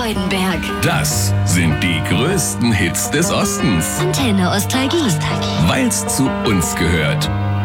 Freudenberg. Das sind die größten Hits des Ostens. Antenne Ostalgie. Weil's zu uns gehört.